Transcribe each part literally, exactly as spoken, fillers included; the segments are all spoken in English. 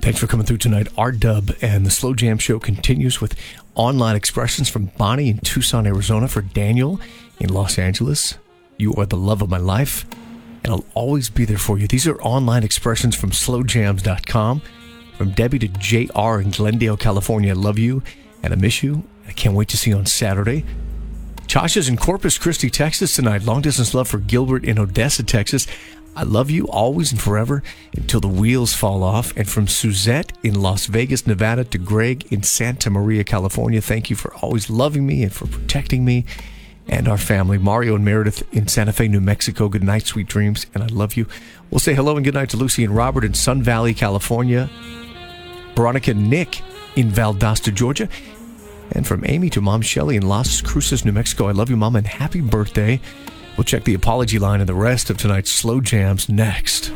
Thanks for coming through tonight. R-Dub and the Slow Jam Show continues with online expressions from Bonnie in Tucson, Arizona, for Daniel in Los Angeles. You are the love of my life, and I'll always be there for you. These are online expressions from slow jams dot com. From Debbie to J R in Glendale, California. I love you, and I miss you. I can't wait to see you on Saturday. Chasha's in Corpus Christi, Texas tonight. Long-distance love for Gilbert in Odessa, Texas. I love you always and forever until the wheels fall off. And from Suzette in Las Vegas, Nevada to Greg in Santa Maria, California. Thank you for always loving me and for protecting me and our family. Mario and Meredith in Santa Fe, New Mexico. Good night, sweet dreams, and I love you. We'll say hello and good night to Lucy and Robert in Sun Valley, California. Veronica and Nick in Valdosta, Georgia. And from Amy to Mom Shelley in Las Cruces, New Mexico. I love you, Mom, and happy birthday. We'll check the apology line and the rest of tonight's Slow Jams next.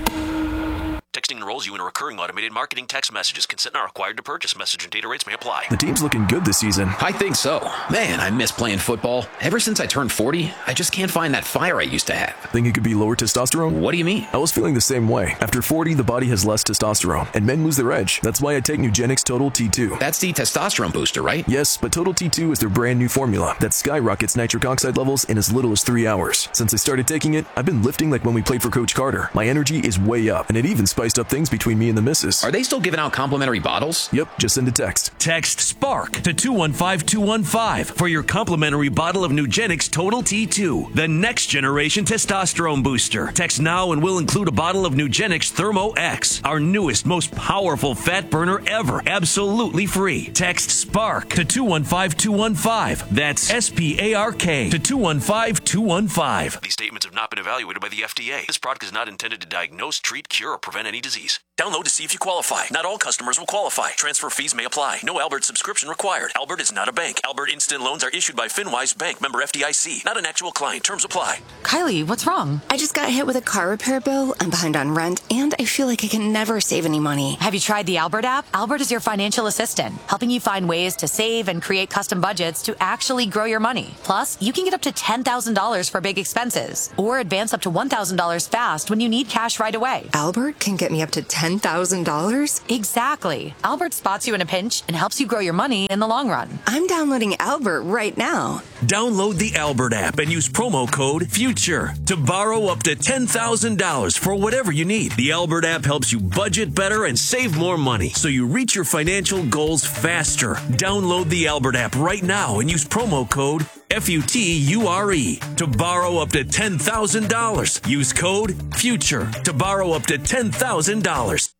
Texting enrolls you in a recurring automated marketing text messages. Consent not required to purchase. Message and data rates may apply. The team's looking good this season. I think so. Man, I miss playing football. Ever since I turned forty, I just can't find that fire I used to have. Think it could be lower testosterone? What do you mean? I was feeling the same way. After forty, the body has less testosterone, and men lose their edge. That's why I take Nugenix Total T two. That's the testosterone booster, right? Yes, but Total T two is their brand new formula that skyrockets nitric oxide levels in as little as three hours. Since I started taking it, I've been lifting like when we played for Coach Carter. My energy is way up, and it even spiced up things between me and the missus. Are they still giving out complimentary bottles? Yep, just send a text. Text SPARK to two one five two one five for your complimentary bottle of Nugenix Total T two, the next generation testosterone booster. Text now and we'll include a bottle of Nugenix Thermo X, our newest, most powerful fat burner ever, absolutely free. Text SPARK to two one five two one five. That's S P A R K to two one five two one five. These statements have not been evaluated by the F D A. This product is not intended to diagnose, treat, cure, or prevent any disease. Download to see if you qualify. Not all customers will qualify. Transfer fees may apply. No Albert subscription required. Albert is not a bank. Albert Instant Loans are issued by FinWise Bank, member F D I C. Not an actual client. Terms apply. Kylie, what's wrong? I just got hit with a car repair bill. I'm behind on rent, and I feel like I can never save any money. Have you tried the Albert app? Albert is your financial assistant, helping you find ways to save and create custom budgets to actually grow your money. Plus, you can get up to ten thousand dollars for big expenses, or advance up to one thousand dollars fast when you need cash right away. Albert can get me up to ten thousand dollars? Exactly. Albert spots you in a pinch and helps you grow your money in the long run. I'm downloading Albert right now. Download the Albert app and use promo code FUTURE to borrow up to ten thousand dollars for whatever you need. The Albert app helps you budget better and save more money so you reach your financial goals faster. Download the Albert app right now and use promo code F U T U R E to borrow up to ten thousand dollars. Use code FUTURE to borrow up to ten thousand dollars.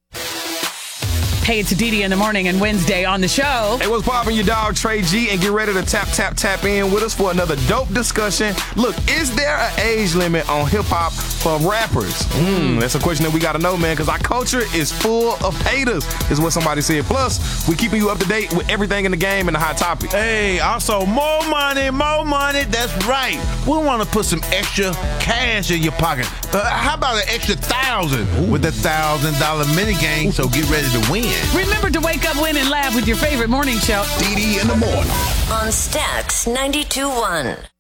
Hey, it's Didi in the morning and Wednesday on the show. Hey, what's poppin', your dog Trey G, and get ready to tap, tap, tap in with us for another dope discussion. Look, is there an age limit on hip-hop for rappers? Mm, that's a question that we got to know, man, because our culture is full of haters, is what somebody said. Plus, we keeping you up to date with everything in the game and the hot topic. Hey, also, more money, more money. That's right. We want to put some extra cash in your pocket. Uh, how about an extra thousand Ooh. with the thousand dollar mini game? So get ready to win. Remember to wake up, win, and laugh with your favorite morning show. Didi in the morning. On Stax ninety-two point one.